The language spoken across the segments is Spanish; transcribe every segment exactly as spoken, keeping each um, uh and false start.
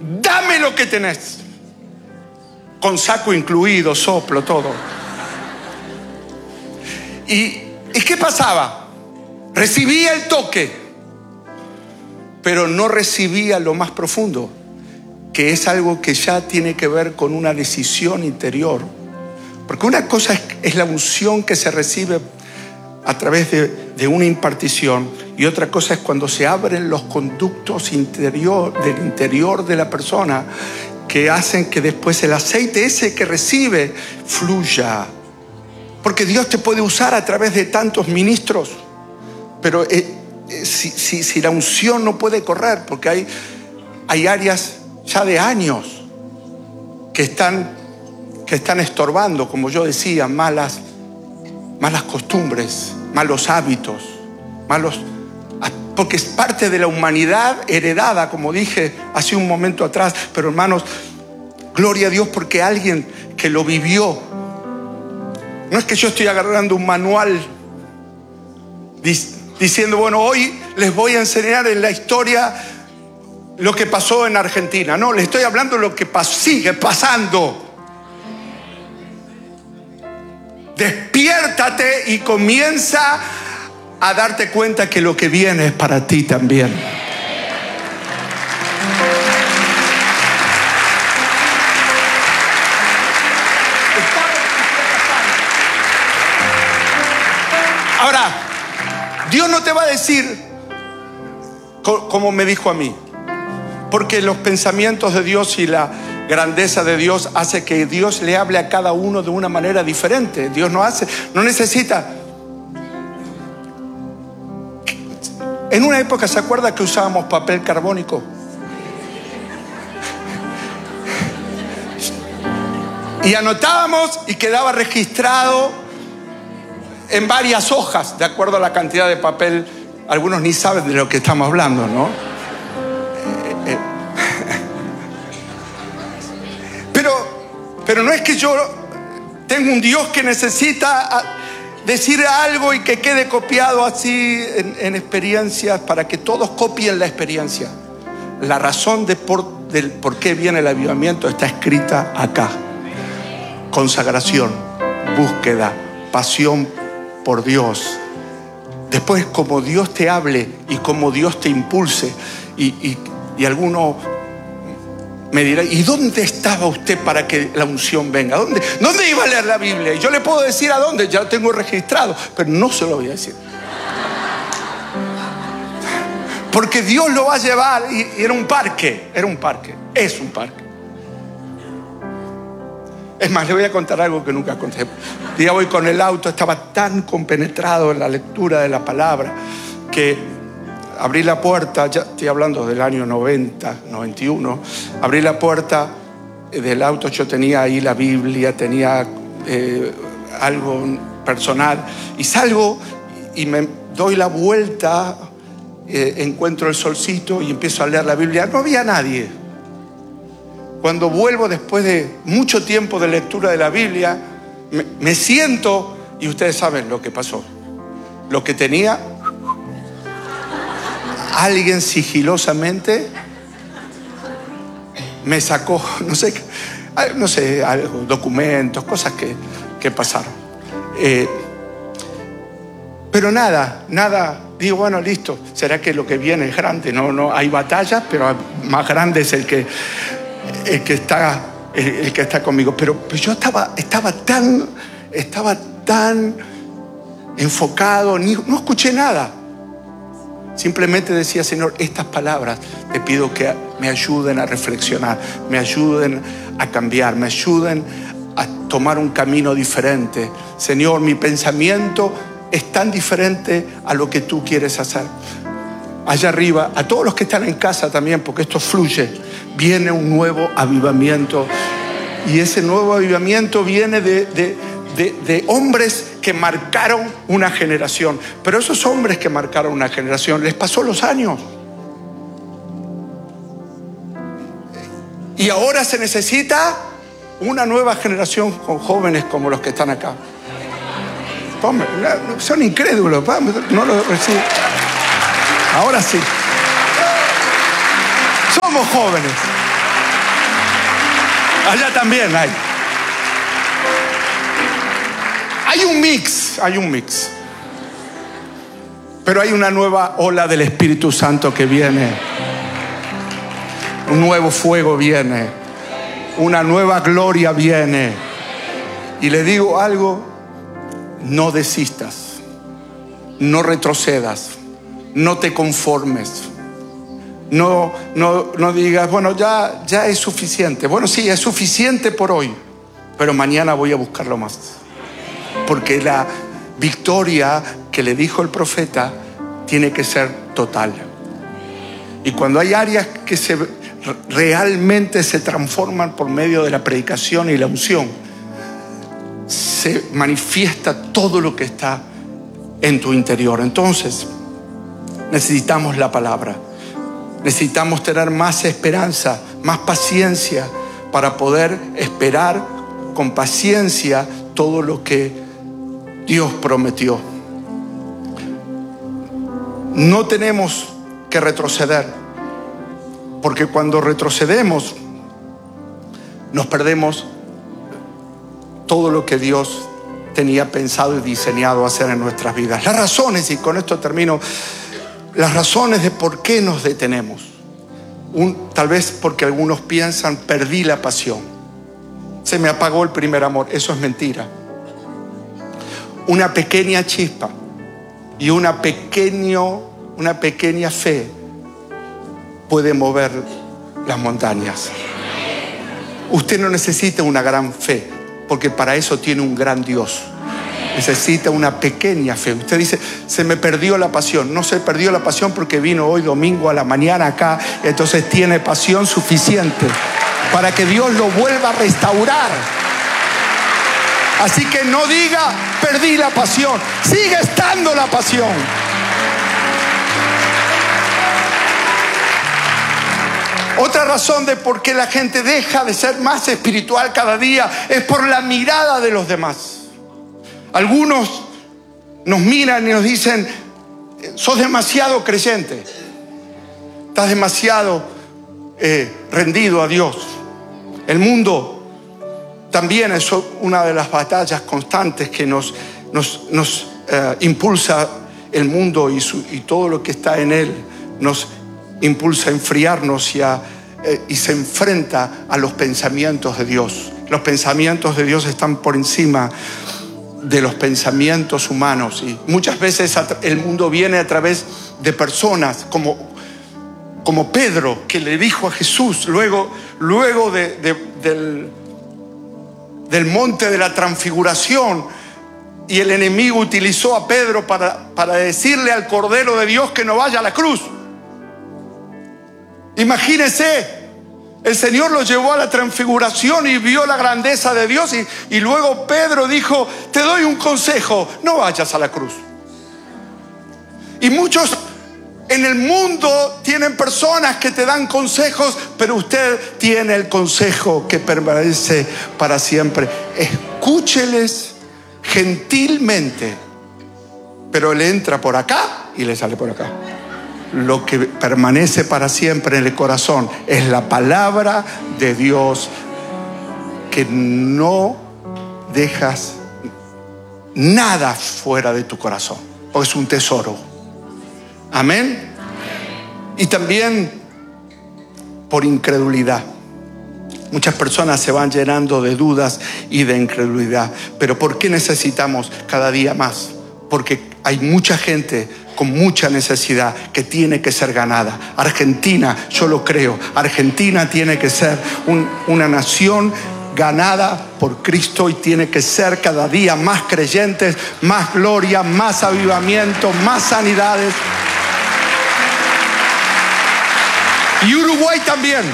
dame lo que tenés. Con saco incluido, soplo, todo. ¿Y, ¿y qué pasaba? Recibía el toque, pero no recibía lo más profundo, que es algo que ya tiene que ver con una decisión interior. Porque una cosa es, es la unción que se recibe a través de, de una impartición, y otra cosa es cuando se abren los conductos interior, del interior de la persona, que hacen que después el aceite ese que recibe fluya. Porque Dios te puede usar a través de tantos ministros, pero eh, eh, si, si, si la unción no puede correr, porque hay, hay áreas ya de años que están, que están estorbando, como yo decía, malas, malas costumbres, malos hábitos, malos, porque es parte de la humanidad heredada, como dije hace un momento atrás. Pero hermanos, gloria a Dios porque alguien que lo vivió. No es que yo estoy agarrando un manual diciendo, bueno, hoy les voy a enseñar en la historia lo que pasó en Argentina. No, les estoy hablando de lo que pas- sigue pasando. Despiértate y comienza a darte cuenta que lo que viene es para ti también. Ahora, Dios no te va a decir como me dijo a mí, porque los pensamientos de Dios y la grandeza de Dios hace que Dios le hable a cada uno de una manera diferente. Dios no hace, no necesita. En una época, ¿se acuerda que usábamos papel carbónico? Y anotábamos y quedaba registrado en varias hojas, de acuerdo a la cantidad de papel. Algunos ni saben de lo que estamos hablando, ¿no? Eh, eh. Pero, pero no es que yo tengo un Dios que necesita decir algo y que quede copiado así en, en experiencias para que todos copien la experiencia. La razón de por, del por qué viene el avivamiento está escrita acá. Consagración, búsqueda, pasión por Dios. Después, como Dios te hable y como Dios te impulse, y, y, y alguno me dirá, ¿y dónde estaba usted para que la unción venga? ¿Dónde, ¿Dónde iba a leer la Biblia? Y yo le puedo decir a dónde, ya lo tengo registrado, pero no se lo voy a decir. Porque Dios lo va a llevar, y, y era un parque, era un parque, es un parque. Es más, le voy a contar algo que nunca conté. Un día voy con el auto, estaba tan compenetrado en la lectura de la palabra que abrí la puerta, ya estoy hablando del año noventa, noventa y uno, abrí la puerta del auto, yo tenía ahí la Biblia, tenía eh, algo personal, y salgo y me doy la vuelta, eh, encuentro el solcito y empiezo a leer la Biblia. No había nadie. Cuando vuelvo después de mucho tiempo de lectura de la Biblia, me, me siento, y ustedes saben lo que pasó. Lo que tenía, alguien sigilosamente me sacó, no sé, no sé, algo, documentos, cosas que, que pasaron. Eh, pero nada, nada, digo, bueno, listo, será que lo que viene es grande. No, no, hay batallas, pero más grande es el que... el que está el, el que está conmigo. Pero, pero yo estaba estaba tan estaba tan enfocado, ni, no escuché nada. Simplemente decía, Señor, estas palabras te pido que me ayuden a reflexionar, me ayuden a cambiar, me ayuden a tomar un camino diferente. Señor, mi pensamiento es tan diferente a lo que tú quieres hacer. Allá arriba, a todos los que están en casa también, porque esto fluye, viene un nuevo avivamiento. Y ese nuevo avivamiento viene de, de, de, de hombres que marcaron una generación. Pero esos hombres que marcaron una generación, les pasó los años. Y ahora se necesita una nueva generación con jóvenes como los que están acá. Son incrédulos, no lo reciben. Ahora sí. Somos jóvenes. Allá también hay. Hay un mix, hay un mix. Pero hay una nueva ola del Espíritu Santo que viene. Un nuevo fuego viene. Una nueva gloria viene. Y le digo algo, no desistas. No retrocedas. No te conformes. No, no, no digas, bueno, ya, ya es suficiente. Bueno, sí, es suficiente por hoy. Pero mañana voy a buscarlo más. Porque la victoria que le dijo el profeta tiene que ser total. Y cuando hay áreas que se, realmente se transforman por medio de la predicación y la unción, se manifiesta todo lo que está en tu interior. Entonces, necesitamos la palabra. Necesitamos tener más esperanza, más paciencia para poder esperar con paciencia todo lo que Dios prometió. No tenemos que retroceder, porque cuando retrocedemos nos perdemos todo lo que Dios tenía pensado y diseñado hacer en nuestras vidas. Las razones, y con esto termino, las razones de por qué nos detenemos. Un, tal vez porque algunos piensan, perdí la pasión, se me apagó el primer amor. Eso es mentira. Una pequeña chispa y una, pequeño, una pequeña fe puede mover las montañas. Usted no necesita una gran fe, porque para eso tiene un gran Dios. Necesita una pequeña fe. Usted dice, se me perdió la pasión. No se perdió la pasión porque vino hoy domingo a la mañana acá. Entonces tiene pasión suficiente para que Dios lo vuelva a restaurar. Así que no diga, perdí la pasión. Sigue estando la pasión. Otra razón de por qué la gente deja de ser más espiritual cada día es por la mirada de los demás. Algunos nos miran y nos dicen, sos demasiado creyente, estás demasiado eh, rendido a Dios. El mundo también es una de las batallas constantes que nos, nos, nos eh, impulsa el mundo y, su, y todo lo que está en él nos impulsa a enfriarnos y, a, eh, y se enfrenta a los pensamientos de Dios. Los pensamientos de Dios están por encima de los pensamientos humanos, y muchas veces el mundo viene a través de personas como, como Pedro, que le dijo a Jesús luego, luego de, de, del, del monte de la transfiguración, y el enemigo utilizó a Pedro para, para decirle al Cordero de Dios que no vaya a la cruz. Imagínense, el Señor lo llevó a la transfiguración y vio la grandeza de Dios, y, y luego Pedro dijo, te doy un consejo, no vayas a la cruz. Y muchos en el mundo tienen personas que te dan consejos, pero usted tiene el consejo que permanece para siempre. Escúcheles gentilmente, pero le entra por acá y le sale por acá. Lo que permanece para siempre en el corazón es la palabra de Dios, que no dejas nada fuera de tu corazón, porque es un tesoro. Amén. Y también por incredulidad. Muchas personas se van llenando de dudas y de incredulidad. Pero ¿por qué necesitamos cada día más? Porque hay mucha gente con mucha necesidad que tiene que ser ganada. Argentina, yo lo creo, Argentina tiene que ser un, una nación ganada por Cristo, y tiene que ser cada día más creyentes, más gloria, más avivamiento, más sanidades. Y Uruguay también.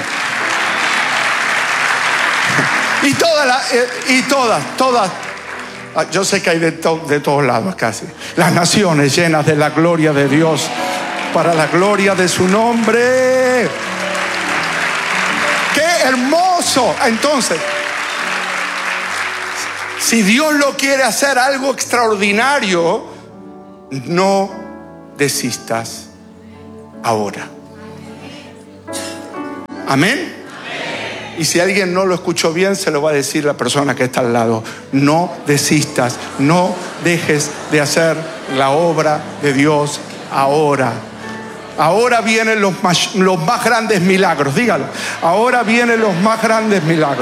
Y todas, la, y todas, todas. Yo sé que hay de, to, de todos lados casi. Las naciones llenas de la gloria de Dios, para la gloria de su nombre. ¡Qué hermoso! Entonces, si Dios lo quiere hacer algo extraordinario, no desistas ahora. Amén. Y si alguien no lo escuchó bien, se lo va a decir la persona que está al lado. No desistas, no dejes de hacer la obra de Dios ahora. Ahora vienen los más, los más grandes milagros, dígalo. Ahora vienen los más grandes milagros.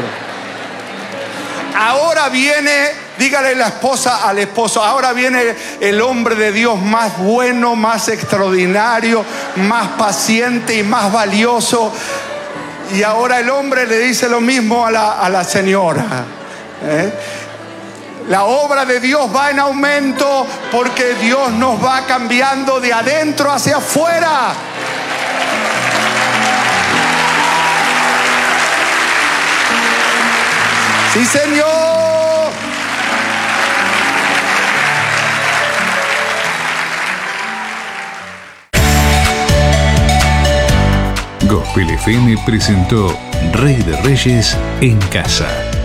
Ahora viene, dígale la esposa al esposo, ahora viene el hombre de Dios más bueno, más extraordinario, más paciente y más valioso. Y ahora el hombre le dice lo mismo a la, a la señora. ¿Eh? La obra de Dios va en aumento porque Dios nos va cambiando de adentro hacia afuera. ¡Sí, Señor! Gospel F M presentó Rey de Reyes en Casa.